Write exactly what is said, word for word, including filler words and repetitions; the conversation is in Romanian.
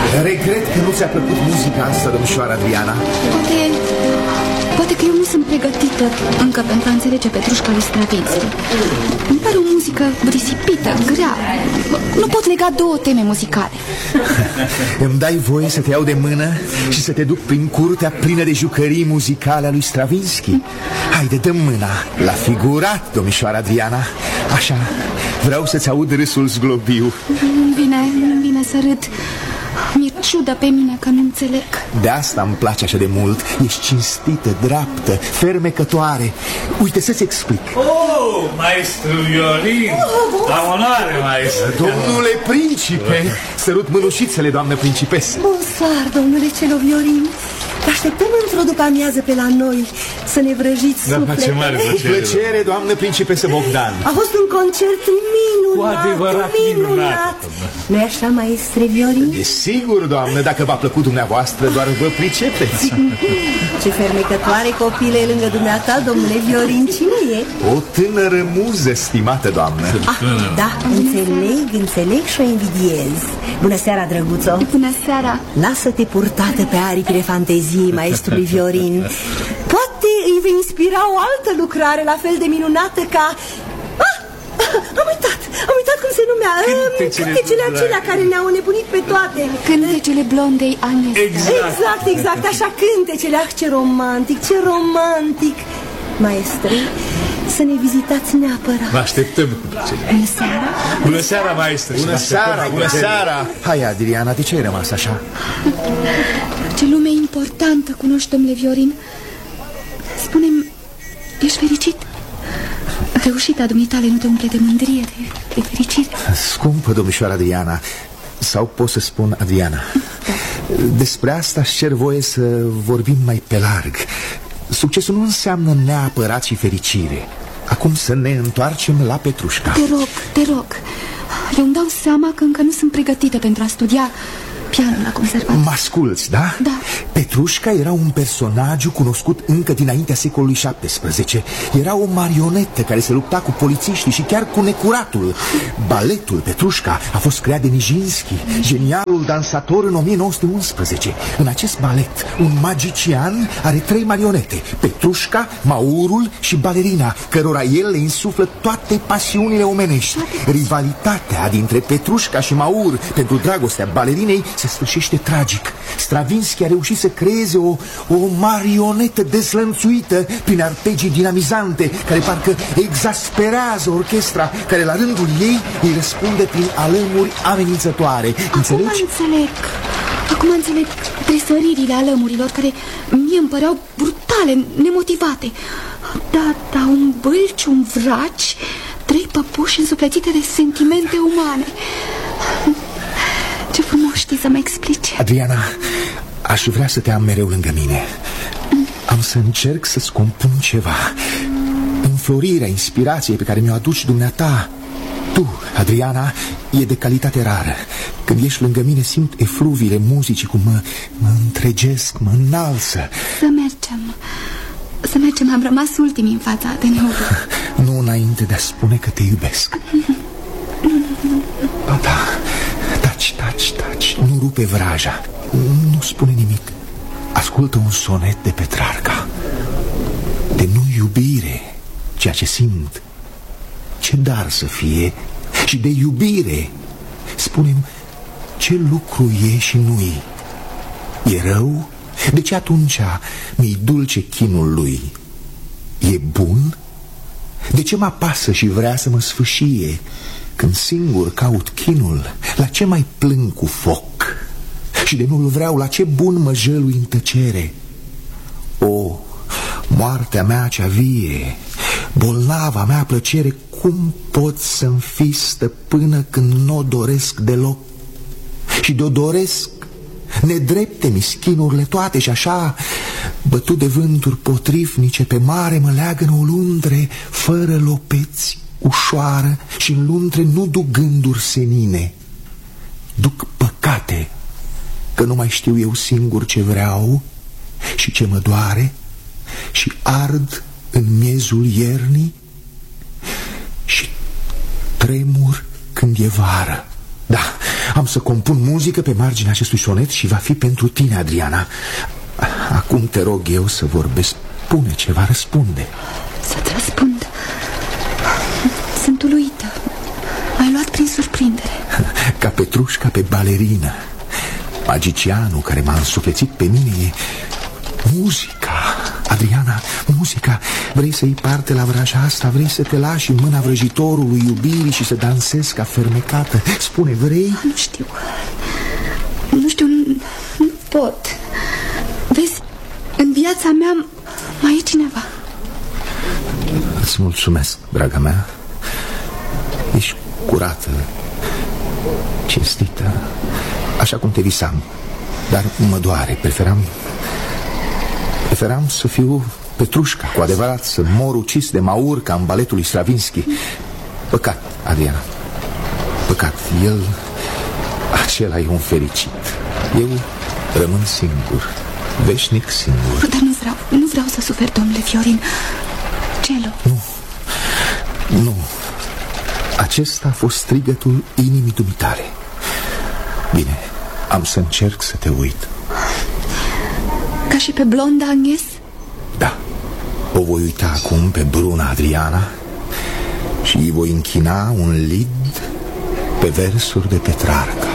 Regret că nu ți-a plăcut muzica asta, domnișoara Adriana. Poate... Poate că eu nu sunt pregătită încă pentru a înțelege Petrușca lui Stravinsky. Îmi pare o muzică risipită, grea. Nu pot lega două teme muzicale. Îmi dai voie să te iau de mână și să te duc prin curtea plină de jucării muzicale a lui Stravinsky? Haide, dă mâna. La figurat, domnișoara Adriana. Așa, vreau să-ți aud râsul zglobiu. Nu-mi vine, nu-mi vine să râd. Mi-e ciudă pe mine că nu înțeleg. De asta îmi place așa de mult. Ești cinstită, dreaptă, fermecătoare. Uite să-ți explic. Oh, maestru Viorin! La onoare, maestru! Domnule principe! Sărut mânușițele, doamnă principesă. Bonsoir, domnule Celo Viorin. Așteptăm într-o după amiază pe la noi să ne vrăjiți da, sufletele. mare Cu plăcere, doamnă principesă Bogdan. A fost un concert minunat. Cu adevărat minunat. Nu-i așa, maestre Viorin? Desigur, doamnă, dacă v-a plăcut dumneavoastră, doar vă pricepeți. Ce fermecătoare copile lângă dumneata, domnule Viorin. Cine e? O tânără muză, stimată doamnă. Ah, da, înțeleg, înțeleg și o invidiez. Bună seara, drăguțo. Bună seara. Lasă-te purtată pe aripile fanteziei maestrului Viorin. Poate îi vei inspira o altă lucrare la fel de minunată ca... Ah, am uitat, am uitat cum se numea. Cântecele, Cântecele acelea care ne-au nebunit pe toate. Cântecele blondei Agnese. Exact. Exact, exact, așa, cântecele. Ah, ce romantic, ce romantic. Maestre, să ne vizitați neapărat. Vă așteptăm cu plăcere. Bună seara. Bună seara, maestru. Bună seara, bună seara. Hai, Adriana, de ce ai rămas așa? Ce lume importantă cunoști, domnule Viorin. Spune-mi, ești fericit? Reușita dumitale nu te umple de mândrie, de, de fericire? Scumpă domnișoara Adriana, sau pot să spun Adriana, despre asta își cer voie să vorbim mai pe larg. Succesul nu înseamnă neapărat și fericire. Acum să ne întoarcem la Petrușca. Te rog, te rog. Eu îmi dau seama că încă nu sunt pregătită pentru a studia pianul la conservatoriu. Mă asculți, da? Da. Petrușca era un personaj cunoscut încă dinaintea secolului șaptesprezece. Era o marionetă care se lupta cu polițiștii și chiar cu necuratul. Baletul Petrușca a fost creat de Nijinsky, genialul dansator, în o mie nouă sute unsprezece. În acest balet, un magician are trei marionete: Petrușca, Maurul și balerina, cărora el le insuflă toate pasiunile omenești. Rivalitatea dintre Petrușca și Maur pentru dragostea balerinei se sfârșește tragic. Stravinsky a reușit să creeze o, o marionetă dezlănțuită prin arpegii dinamizante care parcă exasperează orchestra, care la rândul ei îi răspunde prin alămuri amenințătoare. Înțelegi? Acum înțeleg. Acum înțeleg tresăririle alămurilor care mie îmi păreau brutale, nemotivate. Da, da, un bălci, un vraci, trei păpuși însuflețite de sentimente umane. Ce frumos știi să mă explici. Adriana, aș vrea să te am mereu lângă mine. Am să încerc să-ți compun ceva. Înflorirea inspirației pe care mi-o aduci dumneata, tu, Adriana, e de calitate rară. Când ești lângă mine simt efluviile muzicii cum mă, mă întregesc, mă înalță. Să mergem. Să mergem, am rămas ultimii în fața Ateneului. Nu înainte de a spune că te iubesc. Ba da, taci, taci, taci. Nu rupe vraja. Nu spune nimic. Ascultă un sonet de Petrarca. De nu iubire, ceea ce simt, ce dar să fie. Și de iubire, spune-mi ce lucru e și nu-i. E rău? De ce atunci mi-i dulce chinul lui? E bun? De ce mă apasă și vrea să mă sfâșie? Când singur caut chinul, la ce mai plâng cu foc? Și de nu-l vreau, la ce bun mă jălui în tăcere? O, moartea mea cea vie, bolnava mea plăcere, cum pot să-mi fii stăpână când n-o doresc deloc? Și de-o doresc nedrepte mischinurile toate și așa, bătut de vânturi potrivnice, pe mare mă leagă o lundre fără lopeți, ușoară, și în lundre nu duc gânduri senine, duc păcate, că nu mai știu eu singur ce vreau și ce mă doare, și ard în miezul iernii și tremur când e vară. Da, Am să compun muzică pe marginea acestui sonet și va fi pentru tine, Adriana. Acum te rog eu să vorbesc. Spune ce va răspunde. Să-ți răspund. Sunt uluită. M-ai luat prin surprindere. Ca Petrușca pe balerină. Magicianul care m-a însuflețit pe mine e muzica. Adriana, muzica. Vrei să iei parte la vraja asta? Vrei să te lași în mâna vrăjitorului iubirii și să dansezi ca fermecată? Spune, vrei? Nu știu. Nu știu, nu, nu pot. Vezi, în viața mea mai e cineva. Îți mulțumesc, draga mea. Ești curată, cinstită, așa cum te visam. Dar mă doare, preferam Preferam să fiu Petrușca, cu adevărat, să mor ucis de Maur ca în baletul lui Stravinsky. Păcat, Adriana, păcat. El, acela e un fericit. Eu rămân singur, veșnic singur. Dar nu vreau, nu vreau să suferi, domnule Fiorin. Cielo. Nu, nu. Acesta a fost strigătul inimii dumitale. Bine, am să încerc să te uit. Ca și pe blonda Agnes? Da. O voi uita acum pe bruna Adriana și îi voi închina un lid pe versuri de Petrarca.